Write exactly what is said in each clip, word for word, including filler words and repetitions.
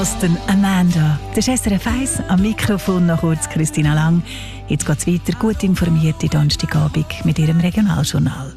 Osten Amanda. Das ist S R F eins, am Mikrofon noch kurz Christina Lang. Jetzt geht es weiter, gut informierte Donnerstagabend mit ihrem Regionaljournal.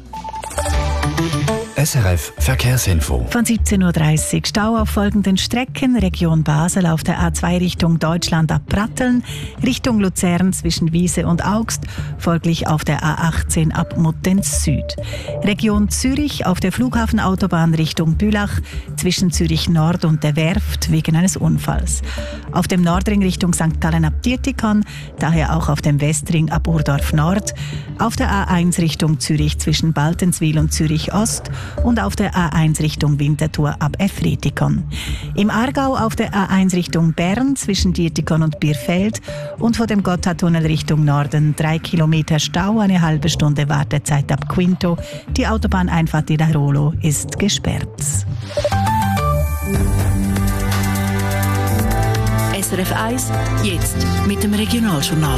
S R F Verkehrsinfo. Von siebzehn Uhr dreißig Stau auf folgenden Strecken. Region Basel auf der A zwei Richtung Deutschland ab Pratteln, Richtung Luzern zwischen Wiese und Augst, folglich auf der A achtzehn ab Muttenz Süd. Region Zürich auf der Flughafenautobahn Richtung Bülach zwischen Zürich Nord und der Werft wegen eines Unfalls. Auf dem Nordring Richtung Sankt Gallen ab Dietikon, daher auch auf dem Westring ab Urdorf Nord. Auf der A eins Richtung Zürich zwischen Baltenswil und Zürich Ost und auf der A eins Richtung Winterthur ab Efretikon. Im Aargau auf der A eins Richtung Bern zwischen Dietikon und Bierfeld und vor dem Gotthardtunnel Richtung Norden drei Kilometer Stau, eine halbe Stunde Wartezeit ab Quinto. Die Autobahneinfahrt in Rolo ist gesperrt. S R F eins, jetzt mit dem Regionaljournal.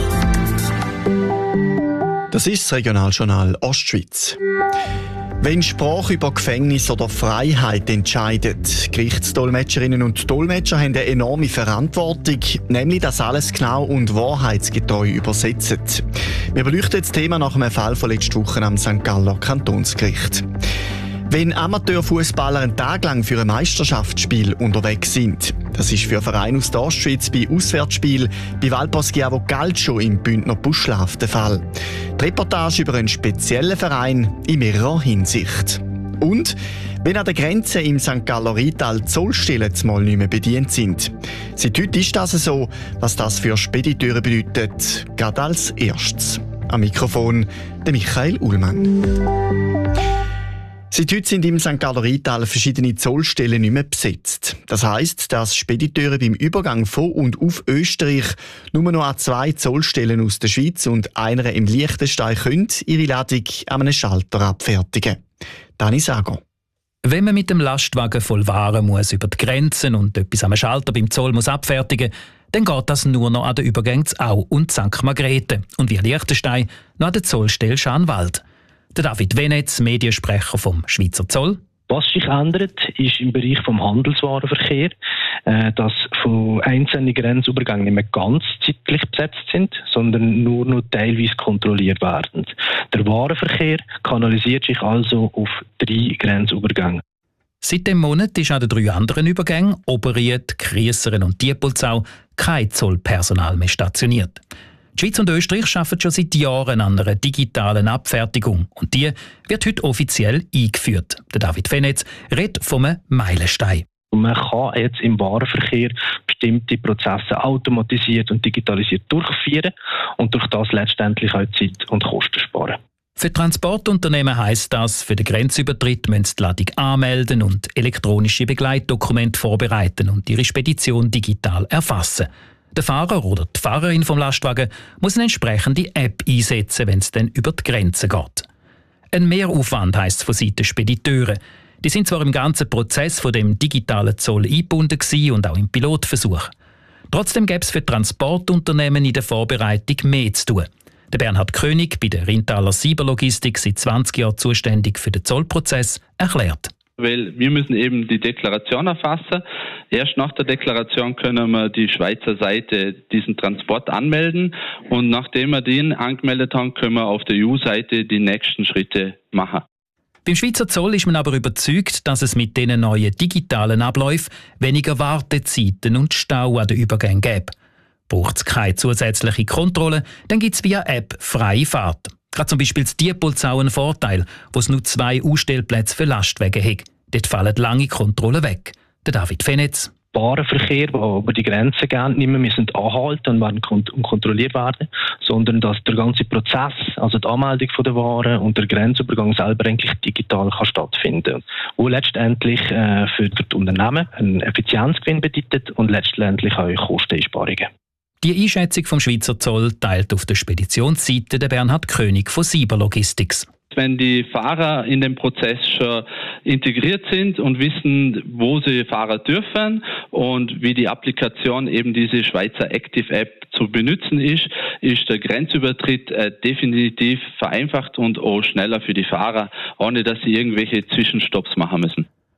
Das ist das Regionaljournal Ostschweiz. Wenn Sprache über Gefängnis oder Freiheit entscheidet, Gerichtsdolmetscherinnen und Dolmetscher haben eine enorme Verantwortung, nämlich das alles genau und wahrheitsgetreu übersetzen. Wir beleuchten das Thema nach einem Fall von letzter Woche am Sankt Galler Kantonsgericht. Wenn Amateurfußballer einen Tag lang für ein Meisterschaftsspiel unterwegs sind, das ist für Vereine aus der Ostschweiz bei Auswärtsspielen bei Val Poschiavo Calcio im Bündner Buschlaf der Fall. Die Reportage über einen speziellen Verein in mehrerer Hinsicht. Und wenn an der Grenze im Sankt Galler Rheintal Zollstellen zumal nicht mehr bedient sind. Seit heute ist das so, was das für Spediteure bedeutet, gerade als erstes. Am Mikrofon der Michael Ullmann. Seit heute sind im Sankt Galler Rheintal verschiedene Zollstellen nicht mehr besetzt. Das heisst, dass Spediteure beim Übergang von und auf Österreich nur noch an zwei Zollstellen aus der Schweiz und einer im Liechtenstein können ihre Ladung an einem Schalter abfertigen. Dani Sago. Wenn man mit dem Lastwagen voll Waren muss über die Grenzen und etwas am Schalter beim Zoll muss abfertigen, dann geht das nur noch an den Übergängen zu Au und Sankt Margrethe und wie Liechtenstein noch an der Zollstelle Schanwald. Der David Venetz, Mediensprecher vom Schweizer Zoll. Was sich ändert, ist im Bereich vom Handelswarenverkehr, äh, dass von einzelnen Grenzübergängen nicht mehr ganz zeitlich besetzt sind, sondern nur noch teilweise kontrolliert werden. Der Warenverkehr kanalisiert sich also auf drei Grenzübergänge. Seit dem Monat ist an den drei anderen Übergängen, Oberried, Kriesseren und Diepolzau, kein Zollpersonal mehr stationiert. Die Schweiz und Österreich arbeiten schon seit Jahren an einer digitalen Abfertigung und die wird heute offiziell eingeführt. Der David Venetz redet von einem Meilenstein. Man kann jetzt im Warenverkehr bestimmte Prozesse automatisiert und digitalisiert durchführen und durch das letztendlich auch Zeit und Kosten sparen. Für Transportunternehmen heisst das, für den Grenzübertritt müssen sie die Ladung anmelden und elektronische Begleitdokumente vorbereiten und ihre Spedition digital erfassen. Der Fahrer oder die Fahrerin vom Lastwagen muss eine entsprechende App einsetzen, wenn es dann über die Grenze geht. Ein Mehraufwand heisst es von Seiten Spediteure. Die sind zwar im ganzen Prozess von dem digitalen Zoll eingebunden gewesen und auch im Pilotversuch. Trotzdem gäbe es für Transportunternehmen in der Vorbereitung mehr zu tun. Der Bernhard König, bei der Rheintaler Cyberlogistik seit zwanzig Jahren zuständig für den Zollprozess, erklärt. Weil wir müssen eben die Deklaration erfassen. Erst nach der Deklaration können wir die Schweizer Seite diesen Transport anmelden und nachdem wir den angemeldet haben, können wir auf der E U-Seite die nächsten Schritte machen. Beim Schweizer Zoll ist man aber überzeugt, dass es mit diesen neuen digitalen Abläufen weniger Wartezeiten und Stau an den Übergängen gäbe. Braucht es keine zusätzliche Kontrolle, dann gibt es via App freie Fahrt. Gerade zum Beispiel das Diepolzau ein Vorteil, wo es nur zwei Ausstellplätze für Lastwagen hat. Dort fallen lange Kontrollen weg. Der David Venetz. Warenverkehr, der über die Grenzen geht, nicht mehr müssen anhalten und werden kont- und kontrolliert werden, sondern dass der ganze Prozess, also die Anmeldung der Waren und der Grenzübergang selber eigentlich digital kann stattfinden. Und letztendlich äh, für die Unternehmen einen Effizienzgewinn bedeutet und letztendlich auch Kosteneinsparungen. Die Einschätzung vom Schweizer Zoll teilt auf der Speditionsseite der Bernhard König von Cyberlogistics. Wenn die Fahrer in den Prozess schon integriert sind und wissen, wo sie fahren dürfen und wie die Applikation eben diese Schweizer Active App zu benutzen ist, ist der Grenzübertritt äh, definitiv vereinfacht und auch schneller für die Fahrer, ohne dass sie irgendwelche Zwischenstopps machen müssen.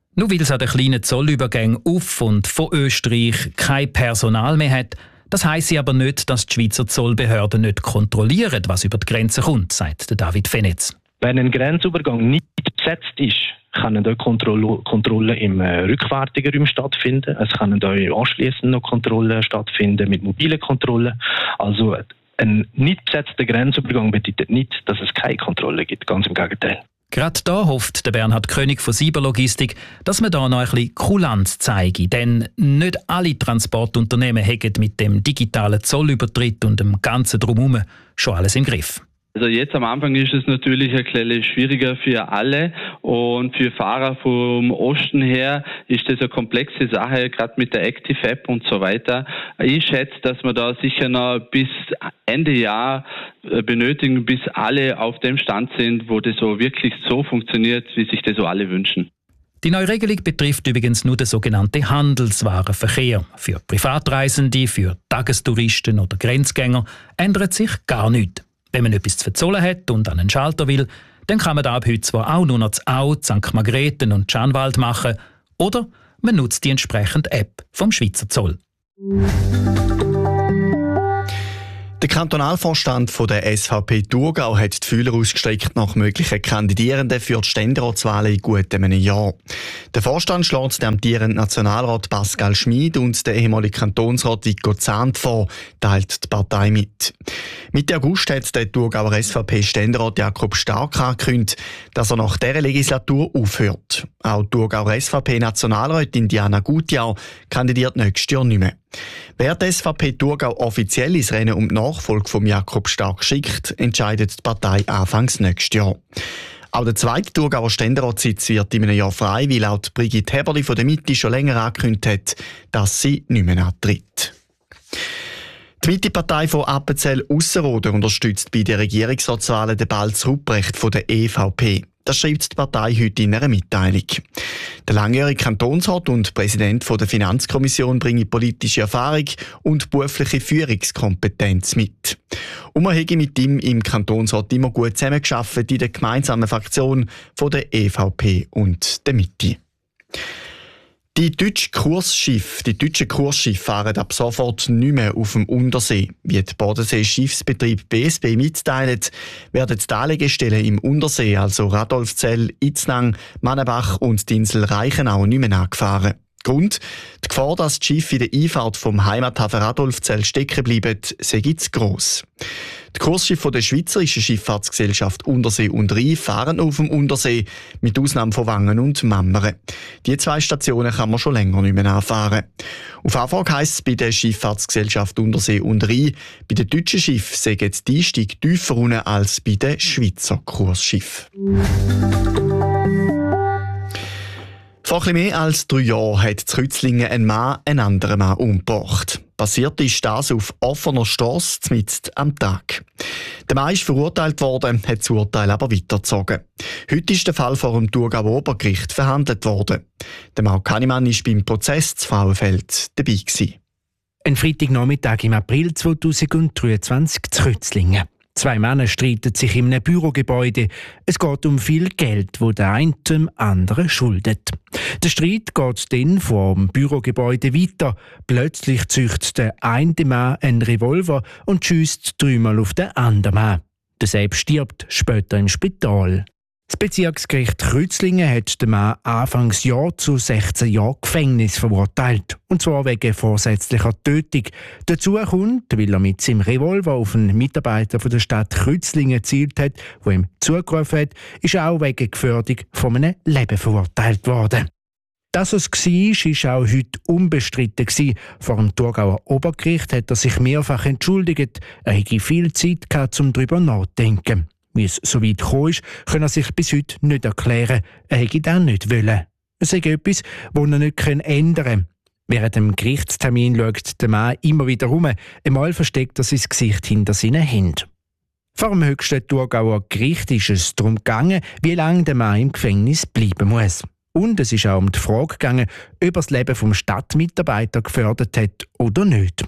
Nur weil es an den kleinen Zollübergängen auf und von Österreich kein Personal mehr hat, das heisst aber nicht, dass die Schweizer Zollbehörden nicht kontrollieren, was über die Grenze kommt, sagt David Fenetz. Wenn ein Grenzübergang nicht besetzt ist, können dort Kontrollen Kontrolle im äh, rückwärtigen Raum stattfinden. Es können dort anschliessend noch Kontrollen stattfinden mit mobilen Kontrollen. Also ein nicht besetzter Grenzübergang bedeutet nicht, dass es keine Kontrolle gibt. Ganz im Gegenteil. Gerade da hofft der Bernhard König von Cyberlogistik, dass man da noch ein bisschen Kulanz zeige. Denn nicht alle Transportunternehmen haben mit dem digitalen Zollübertritt und dem ganzen Drumherum schon alles im Griff. Also jetzt am Anfang ist es natürlich ein bisschen schwieriger für alle und für Fahrer vom Osten her ist das eine komplexe Sache, gerade mit der Active App und so weiter. Ich schätze, dass wir da sicher noch bis Ende Jahr benötigen, bis alle auf dem Stand sind, wo das so wirklich so funktioniert, wie sich das so alle wünschen. Die neue Regelung betrifft übrigens nur den sogenannten Handelswarenverkehr. Für Privatreisende, für Tagestouristen oder Grenzgänger ändert sich gar nichts. Wenn man etwas zu verzollen hat und an einen Schalter will, dann kann man da ab heute zwar auch nur noch zu Au, Sankt Margrethen und Schanwald machen oder man nutzt die entsprechende App vom Schweizer Zoll. Der Kantonalvorstand von der S V P Thurgau hat die Fühler ausgestreckt nach möglichen Kandidierenden für die Ständeratswahlen in gut einem Jahr. Der Vorstand schlägt den amtierenden Nationalrat Pascal Schmid und den ehemaligen Kantonsrat Vico Zahnt vor, teilt die Partei mit. Mitte August hat der Thurgauer S V P-Ständerat Jakob Stark angekündigt, dass er nach dieser Legislatur aufhört. Auch die Thurgauer S V P-Nationalrätin Diana Gutjahr kandidiert nächstes Jahr nicht mehr. Wer die S V P Thurgau offiziell ins Rennen um die Nachfolge von Jakob Stark schickt, entscheidet die Partei anfangs nächstes Jahr. Auch der zweite Thurgauer Ständeratssitz wird in einem Jahr frei, weil auch Brigitte Heberli von der Mitte schon länger angekündigt hat, dass sie nicht mehr antritt. Die Mitte-Partei von Appenzell-Ausserrhoden unterstützt bei den Regierungsratswahlen den Balz Rupprecht von der E V P. Das schreibt die Partei heute in einer Mitteilung. Der langjährige Kantonsrat und Präsident der Finanzkommission bringt politische Erfahrung und berufliche Führungskompetenz mit. Und man habe mit ihm im Kantonsrat immer gut zusammengearbeitet in der gemeinsamen Fraktion von der E V P und der Mitte. Die deutschen Kursschiffe, die deutschen Kursschiffe fahren ab sofort nicht mehr auf dem Untersee. Wie die Bodensee-Schiffsbetrieb B S B mitteilt, werden die Anlegestellen im Untersee, also Radolfzell, Itznang, Mannenbach und die Insel Reichenau, nicht mehr angefahren. Grund: die Gefahr, dass die Schiffe in der Einfahrt vom Heimathafen Radolfzell stecken bleiben, sei zu gross. Die Kursschiffe der Schweizerischen Schifffahrtsgesellschaft Untersee und Rhein fahren auf dem Untersee, mit Ausnahme von Wangen und Mammeren. Die zwei Stationen kann man schon länger nicht mehr anfahren. Auf Anfrage heisst es bei der Schifffahrtsgesellschaft Untersee und Rhein, bei den deutschen Schiffen sägen die Einstieg tiefer unten als bei den Schweizer Kursschiffen. Vor etwas mehr als drei Jahren hat in Rützlingen ein Mann einen anderen Mann umgebracht. Passiert ist das auf offener Strasse mitten am Tag. Der Mann ist verurteilt worden, hat das Urteil aber weitergezogen. Heute ist der Fall vor dem Thurgauer Obergericht verhandelt worden. Der Mann Kannimann war beim Prozess zu Frauenfeld dabei gewesen. Ein Freitagnachmittag im April zweitausenddreiundzwanzig in Rützlingen. Zwei Männer streiten sich in einem Bürogebäude. Es geht um viel Geld, wo der eine dem anderen schuldet. Der Streit geht dann vom Bürogebäude weiter. Plötzlich züchtet der eine Mann einen Revolver und schiesst dreimal auf den anderen Mann. Der selbst stirbt später im Spital. Das Bezirksgericht Rützlingen hat den Mann Anfangs Jahr zu sechzehn Jahren Gefängnis verurteilt. Und zwar wegen vorsätzlicher Tötung. Dazu kommt, weil er mit seinem Revolver auf einen Mitarbeiter von der Stadt Rützlingen gezielt hat, der ihm zugerufen hat, ist er auch wegen Gefährdung von einem Leben verurteilt worden. Das, was war, war auch heute unbestritten. Vor dem Thurgauer Obergericht hat er sich mehrfach entschuldigt. Er hätte viel Zeit gehabt, um darüber nachzudenken. Wie es so weit gekommen ist, kann er sich bis heute nicht erklären. Er hätte das nicht wollen. Es ist etwas, das er nicht ändern kann. Während dem Gerichtstermin schaut der Mann immer wieder rum. Einmal versteckt er sein Gesicht hinter seinen Händen. Vor dem höchsten Thurgauer Gericht ist es darum gegangen, wie lange der Mann im Gefängnis bleiben muss. Und es ist auch um die Frage gegangen, ob er das Leben vom Stadtmitarbeiter gefördert hat oder nicht.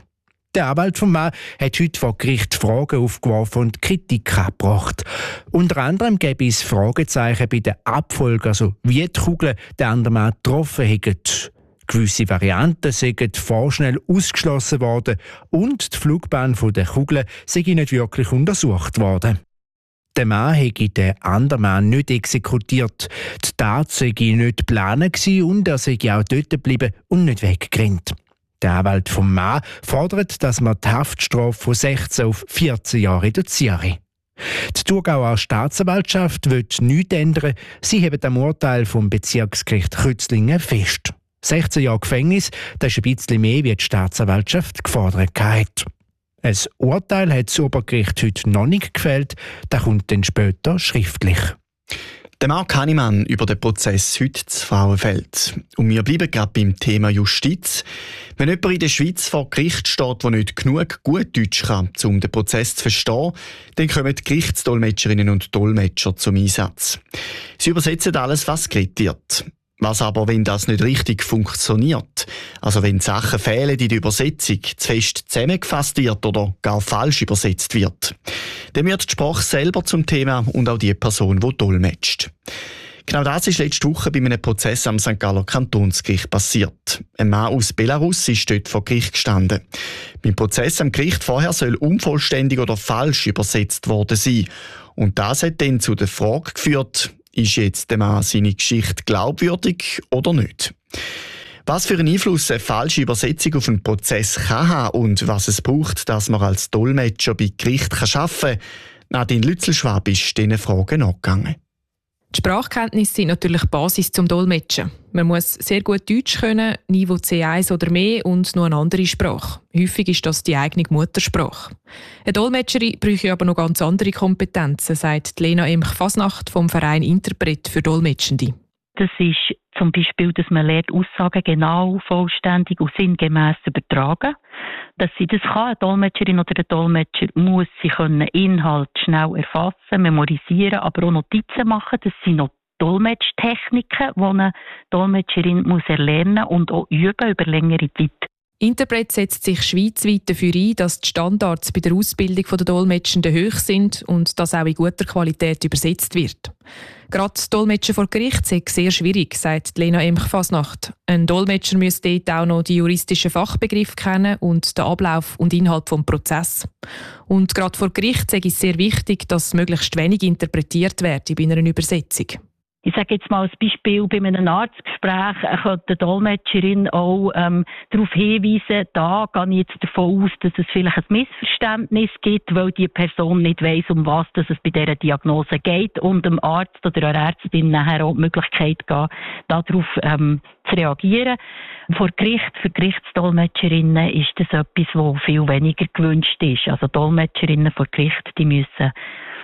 Der Anwalt vom Mann hat heute vor Gericht Fragen aufgeworfen und Kritik angebracht. Unter anderem gäbe es Fragezeichen bei der Abfolge, also wie die Kugeln der andere Mann getroffen hätten. Gewisse Varianten seien vorschnell ausgeschlossen worden und die Flugbahn der Kugeln sei nicht wirklich untersucht worden. Der Mann hätte den anderen Mann nicht exekutiert. Die Tat sei nicht geplant und er sei auch dort geblieben und nicht weggerannt. Der Anwalt vom Mann fordert, dass man die Haftstrafe von sechzehn auf vierzehn Jahre reduziere. Die Thurgauer Staatsanwaltschaft will nichts ändern. Sie haben am Urteil vom Bezirksgericht Kreuzlingen fest. sechzehn Jahre Gefängnis, das ist ein bisschen mehr, wie die Staatsanwaltschaft gefordert hat. Ein Urteil hat das Obergericht heute noch nicht gefällt, das kommt dann später schriftlich. Der Marc Hannemann über den Prozess heute zu Frauenfeld. Und wir bleiben gerade beim Thema Justiz. Wenn jemand in der Schweiz vor Gericht steht, der nicht genug gut Deutsch kann, um den Prozess zu verstehen, dann kommen die Gerichtsdolmetscherinnen und Dolmetscher zum Einsatz. Sie übersetzen alles, was geredet wird. Was aber, wenn das nicht richtig funktioniert? Also wenn Sachen fehlen in der Übersetzung, zu fest zusammengefasst wird oder gar falsch übersetzt wird? Dann wird die Sprache selber zum Thema und auch die Person, die dolmetscht. Genau das ist letzte Woche bei einem Prozess am Sankt Galler Kantonsgericht passiert. Ein Mann aus Belarus ist dort vor Gericht gestanden. Beim Prozess am Gericht vorher soll unvollständig oder falsch übersetzt worden sein. Und das hat dann zu der Frage geführt, ist jetzt der Mann seine Geschichte glaubwürdig oder nicht? Was für einen Einfluss eine falsche Übersetzung auf einen Prozess kann haben und was es braucht, dass man als Dolmetscher bei Gericht arbeiten kann, Nadine Lützelschwab ist diesen Fragen nachgegangen. Die Sprachkenntnisse sind natürlich die Basis zum Dolmetschen. Man muss sehr gut Deutsch können, Niveau C eins oder mehr und noch eine andere Sprache. Häufig ist das die eigene Muttersprache. Eine Dolmetscherin bräuchte aber noch ganz andere Kompetenzen, sagt Lena Emch-Fasnacht vom Verein Interpret für Dolmetschende. Das ist zum Beispiel, dass man lernt, Aussagen genau, vollständig und sinngemäß zu übertragen. Dass sie das kann, eine Dolmetscherin oder ein Dolmetscher, muss sie können Inhalt schnell erfassen, memorisieren, aber auch Notizen machen. Das sind noch Dolmetschtechniken, die eine Dolmetscherin muss erlernen und auch üben über längere Zeit. Interpret setzt sich schweizweit dafür ein, dass die Standards bei der Ausbildung der Dolmetschenden hoch sind und dass auch in guter Qualität übersetzt wird. Gerade das Dolmetschen vor Gericht sei sehr schwierig, sagt Lena Emch-Fasnacht. Ein Dolmetscher müsste dort auch noch die juristischen Fachbegriffe kennen und den Ablauf und Inhalt des Prozesses. Und gerade vor Gericht sei es sehr wichtig, dass möglichst wenig interpretiert wird bei einer Übersetzung. Ich sage jetzt mal als Beispiel, bei einem Arztgespräch könnte die Dolmetscherin auch ähm, darauf hinweisen, da gehe ich jetzt davon aus, dass es vielleicht ein Missverständnis gibt, weil die Person nicht weiss, um was dass es bei dieser Diagnose geht und dem Arzt oder der Ärztin nachher auch die Möglichkeit geben, darauf ähm, zu reagieren. Vor Gericht, für Gerichtsdolmetscherinnen ist das etwas, was viel weniger gewünscht ist. Also Dolmetscherinnen vor Gericht, die müssen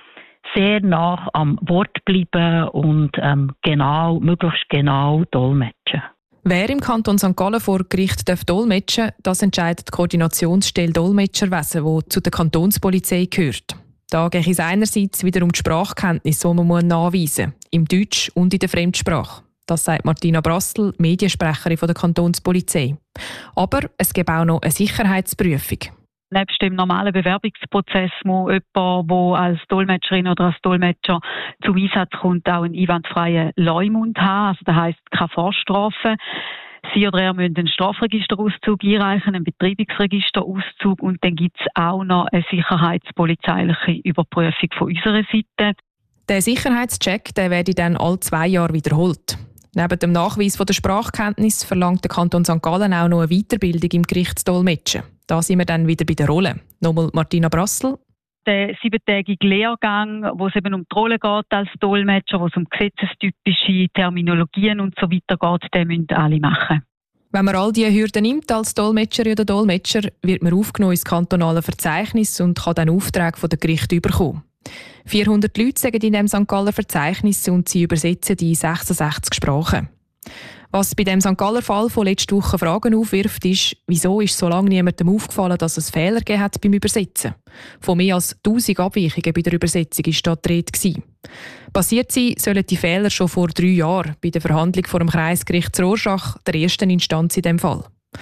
sehr nah am Wort bleiben und ähm, genau, möglichst genau dolmetschen. Wer im Kanton Sankt Gallen vor Gericht darf dolmetschen, das entscheidet die Koordinationsstelle Dolmetscherwesen, die zu der Kantonspolizei gehört. Da geht es einerseits wieder um die Sprachkenntnis, die man nachweisen muss, im Deutsch und in der Fremdsprache. Das sagt Martina Brassel, Mediensprecherin der Kantonspolizei. Aber es gibt auch noch eine Sicherheitsprüfung. Nebst dem normalen Bewerbungsprozess muss jemand, der als Dolmetscherin oder als Dolmetscher zum Einsatz kommt, auch einen einwandfreien Leumund haben. Also das heisst, keine Vorstrafe. Sie oder er müssen einen Strafregisterauszug einreichen, einen Betreibungsregisterauszug und dann gibt es auch noch eine sicherheitspolizeiliche Überprüfung von unserer Seite. Der Sicherheitscheck der werde dann alle zwei Jahre wiederholt. Neben dem Nachweis von der Sprachkenntnis verlangt der Kanton Sankt Gallen auch noch eine Weiterbildung im Gerichtsdolmetschen. Da sind wir dann wieder bei der Rolle. Nochmal Martina Brassel. Der siebentägige Lehrgang, wo es eben um die Rolle geht als Dolmetscher, wo es um gesetzestypische Terminologien und so weiter geht, den müssen alle machen. Wenn man all diese Hürden nimmt als Dolmetscherin oder Dolmetscher, wird man aufgenommen ins kantonale Verzeichnis und kann dann Aufträge von der Gerichte bekommen. vierhundert Leute sagen in dem Sankt Galler Verzeichnis und sie übersetzen die sechsundsechzig Sprachen. Was bei dem Sankt Galler Fall von letzter Woche Fragen aufwirft, ist, wieso ist so lange niemandem aufgefallen, dass es Fehler gegeben hat beim Übersetzen. Von mehr als tausend Abweichungen bei der Übersetzung war dort die Rede. Passiert sein sollen die Fehler schon vor drei Jahren bei der Verhandlung vor dem Kreisgericht Rorschach, der ersten Instanz in diesem Fall.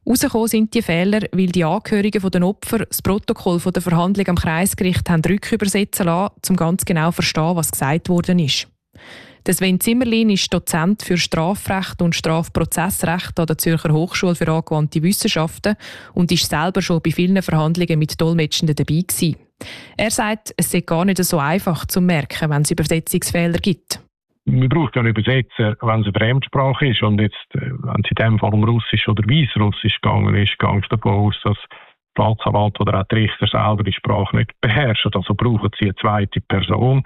Rausgekommen sind die Fehler, weil die Angehörigen der Opfer das Protokoll der Verhandlung am Kreisgericht haben rückübersetzen lassen, um ganz genau zu verstehen, was gesagt worden ist. Der Sven Zimmerlin ist Dozent für Strafrecht und Strafprozessrecht an der Zürcher Hochschule für angewandte Wissenschaften und ist selber schon bei vielen Verhandlungen mit Dolmetschenden dabei gewesen. Er sagt, es sei gar nicht so einfach zu merken, wenn es Übersetzungsfehler gibt. Man braucht ja einen Übersetzer, wenn es eine Fremdsprache ist. Und jetzt, wenn es in diesem Fall um Russisch oder Weißrussisch gegangen ist, gehe ich davon aus, dass der Staatsanwalt oder auch die Richter selber die Sprache nicht beherrschen. Also brauchen sie eine zweite Person,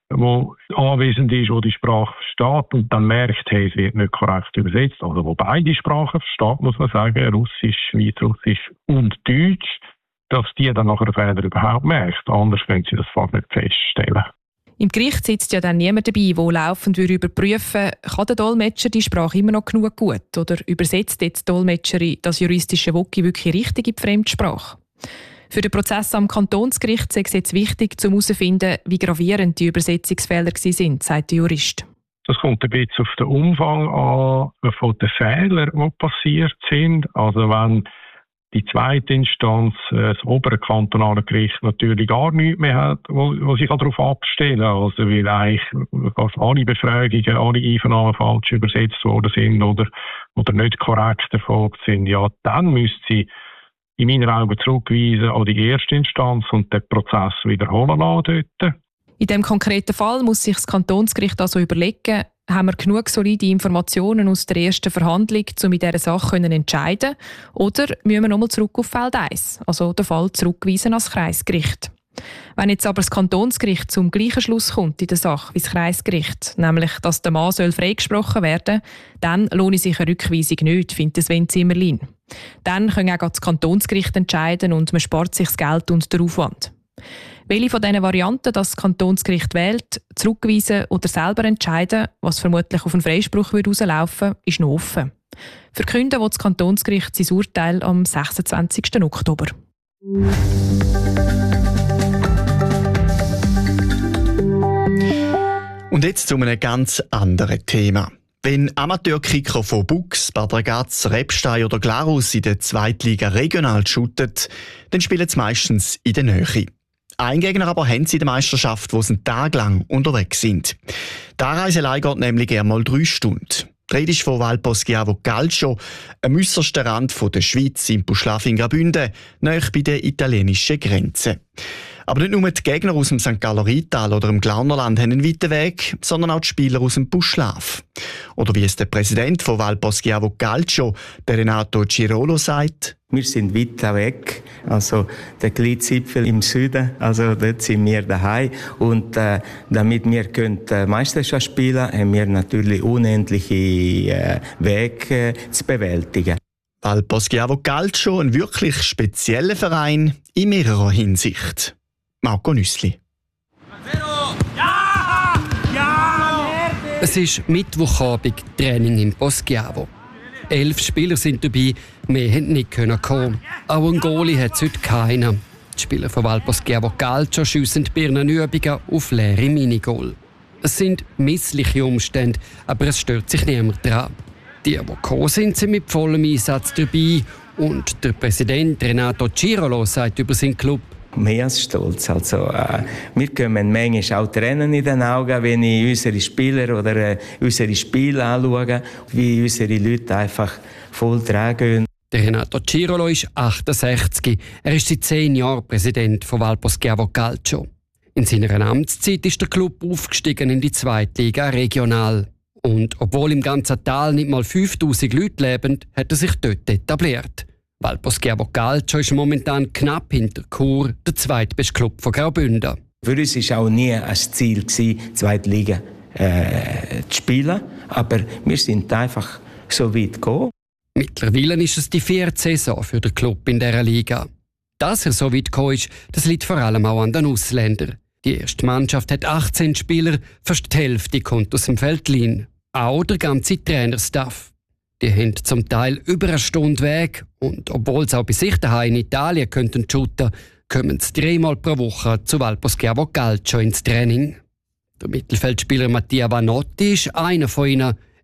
die anwesend ist, die die Sprache versteht und dann merkt, hey, es wird nicht korrekt übersetzt. Also wo beide Sprachen versteht, muss man sagen, Russisch, Weißrussisch und Deutsch, dass die dann nachher den Fehler überhaupt merkt. Anders können sie das fast nicht feststellen. Im Gericht sitzt ja dann niemand dabei, der laufend überprüfen würde, kann der Dolmetscher die Sprache immer noch genug gut oder übersetzt jetzt die Dolmetscherin das juristische Voki wirklich richtig in die Fremdsprache? Für den Prozess am Kantonsgericht ist es jetzt wichtig, um herauszufinden, wie gravierend die Übersetzungsfehler waren, sagt der Jurist. Das kommt ein bisschen auf den Umfang an von den Fehlern, die passiert sind. Also wenn die zweite Instanz, das obere kantonale Gericht, natürlich gar nichts mehr hat, wo, wo sich darauf abstellen kann. Also weil eigentlich fast alle Befragungen, alle Einvernahmen falsch übersetzt worden sind oder, oder nicht korrekt erfolgt sind, ja, dann müsste sie in meinen Augen zurückweisen an die erste Instanz und den Prozess wiederholen lassen dort. In diesem konkreten Fall muss sich das Kantonsgericht also überlegen, haben wir genug solide Informationen aus der ersten Verhandlung, um in dieser Sache zu entscheiden, oder müssen wir nochmal zurück auf Feld eins, also den Fall zurückweisen ans Kreisgericht. Wenn jetzt aber das Kantonsgericht zum gleichen Schluss kommt in der Sache wie das Kreisgericht, nämlich, dass der Mann soll freigesprochen werden soll, dann lohnt sich eine Rückweisung nicht, findet Sven Zimmerlin. Dann können auch das Kantonsgericht entscheiden und man spart sich das Geld und den Aufwand. Welche von diesen Varianten das Kantonsgericht wählt, zurückweisen oder selber entscheiden, was vermutlich auf einen Freispruch rauslaufen würde, ist noch offen. Verkünden wird das Kantonsgericht sein Urteil am sechsundzwanzigsten Oktober. Und jetzt zu einem ganz anderen Thema. Wenn Amateurkicker von Bux, Bad Ragaz, Rebstein oder Glarus in der Zweitliga regional shooten, dann spielen sie meistens in der Nähe. Ein Gegner aber haben sie in der Meisterschaft, wo sie einen Tag lang unterwegs sind. Die Anreise geht nämlich gerne mal drei Stunden. Die Rede ist von Val Poschiavo Calcio, am äussersten Rand der Schweiz im Buschlaf in Graubünden, nahe bei der italienischen Grenze. Aber nicht nur die Gegner aus dem Sankt Galler Rheintal oder dem Glaunerland haben einen weiten Weg, sondern auch die Spieler aus dem Buschlaf. Oder wie es der Präsident von Val Poschiavo Calcio, der Renato Cirolo, sagt: Wir sind weit weg, also der Gleitzipfel im Süden, also dort sind wir daheim. Und äh, damit wir können, äh, Meisterschaft spielen können, haben wir natürlich unendliche äh, Wege äh, zu bewältigen. Val Poschiavo Calcio, ein wirklich spezieller Verein in mehrerer Hinsicht. Marco Nüssli. Es ist Mittwochabend, Training in Poschiavo. Elf Spieler sind dabei, mehr haben nicht kommen. Auch ein Goalie hat es heute keiner. Die Spieler von Val Poschiavo Calcio schiessen die Birnenübungen auf leere Minigol. Es sind missliche Umstände, aber es stört sich niemand daran. Die, die gekommen sind, sind mit vollem Einsatz dabei. Und der Präsident Renato Cirolo sagt über seinen Club: Mehr als stolz. Also, äh, wir können manchmal auch Tränen in den Augen, wenn ich unsere Spieler oder äh, unsere Spiele anschaue, wie unsere Leute einfach voll dran gehen. Der Renato Cirolo ist achtundsechzig. Er ist seit zehn Jahren Präsident von Val Poschiavo Calcio. In seiner Amtszeit ist der Club aufgestiegen in die Zweitliga regional. Und obwohl im ganzen Tal nicht mal fünftausend Leute leben, hat er sich dort etabliert. Val Poschiavo Calcio ist momentan knapp hinter Chur, der zweitbeste Club von Graubünden. Für uns war auch nie ein Ziel, die zweite Liga äh, zu spielen. Aber wir sind einfach so weit gekommen. Mittlerweile ist es die vierte Saison für den Club in dieser Liga. Dass er so weit gekommen ist, das liegt vor allem auch an den Ausländern. Die erste Mannschaft hat achtzehn Spieler, fast die Hälfte kommt aus dem Veltlin. Auch der ganze Trainerstaff. Die haben zum Teil über eine Stunde Weg und obwohl sie auch bei sich daheim in Italien könnten shooten, kommen sie dreimal pro Woche zu Val Poschiavo Calcio ins Training. Der Mittelfeldspieler Mattia Vanotti ist einer von ihnen.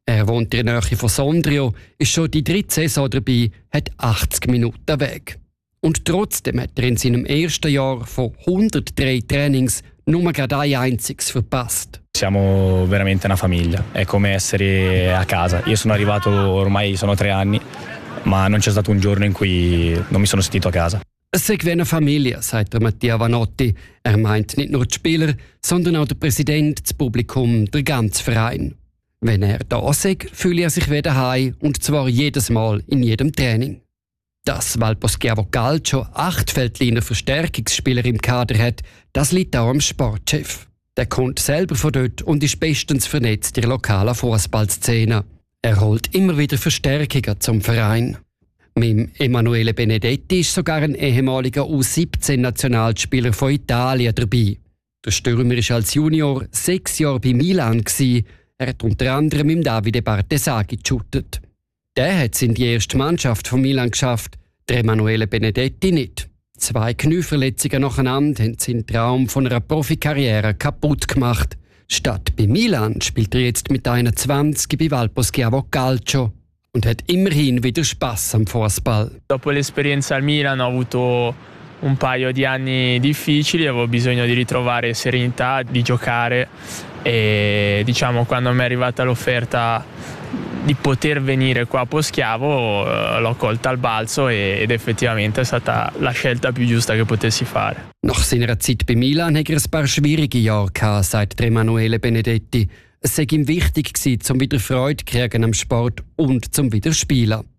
Er wohnt in der Nähe von Sondrio, ist schon die dritte Saison dabei, hat achtzig Minuten Weg. Und trotzdem hat er in seinem ersten Jahr von hundertdrei Trainings nur gerade ein einziges verpasst. Siamo veramente una famiglia, è come essere a casa. Io sono arrivato ormai sono tre anni, ma non c'è stato un giorno in cui non mi sono sentito a casa. Es sei wie eine Familie, sagt der Mattia Vanotti. Er meint nicht nur die Spieler, sondern auch der Präsident, das Publikum, der ganze Verein. Wenn er da sei, fühle er sich wie daheim und zwar jedes Mal in jedem Training. Dass Valposchiavo Calcio acht Feldliner Verstärkungsspieler im Kader hat, das liegt auch am Sportchef. Der kommt selber von dort und ist bestens vernetzt in der lokalen Fußballszene. Er holt immer wieder Verstärkungen zum Verein. Mit Emanuele Benedetti ist sogar ein ehemaliger U siebzehn Nationalspieler von Italien dabei. Der Stürmer war als Junior sechs Jahre bei Milan. Er hat unter anderem mit Davide Bartesaghi geshootet. Der hat es in die erste Mannschaft von Milan geschafft, der Emanuele Benedetti nicht. Zwei Knieverletzungen nacheinander haben seinen Traum von einer Profikarriere kaputt gemacht. Statt bei Milan spielt er jetzt mit einundzwanzig bei Valposchiavo Calcio und hat immerhin wieder Spass am Fußball. Dopo l'esperienza al Milan ho avuto un paio di anni difficili, avevo bisogno di ritrovare serenità, di giocare e diciamo quando mi è arrivata l'offerta di poter venire qua a Poschiavo l'ho colta al balzo ed effettivamente è stata la scelta più giusta che potessi fare. Nach seiner Zeit bei Milan hatte er ein paar schwierige Jahre gehabt, sagt Emanuele Benedetti. Es sei ihm wichtig gewesen, um wieder Freude zu kriegen am Sport und zum wieder spielen.